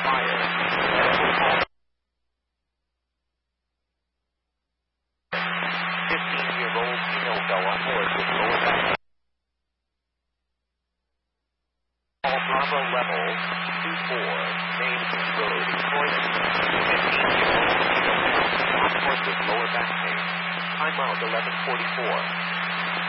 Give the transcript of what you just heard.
fire. 15-year-old female fell on horse with lower back. All Bravo level 24, Main Road, Croydon. 15-year-old female fell on horse with lower back pain. Time out 11:44.